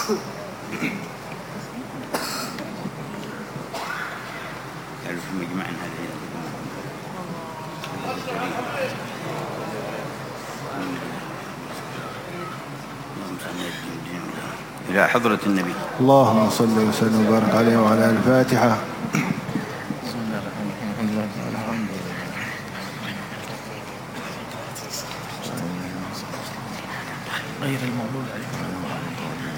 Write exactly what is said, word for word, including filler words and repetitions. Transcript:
يعرف مجمع هذه إلى حضرة النبي. اللهم صل وسلم وبارك عليه وعلى الفاتحة. غير المغلوب عليه.